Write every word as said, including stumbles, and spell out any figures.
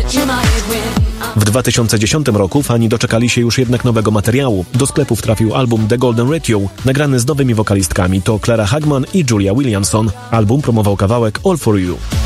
W dwa tysiące dziesiątym roku fani doczekali się już jednak nowego materiału. Do sklepów trafił album The Golden Radio, nagrany z nowymi wokalistkami to Clara Hagman i Julia Williamson. Album promował kawałek All For You.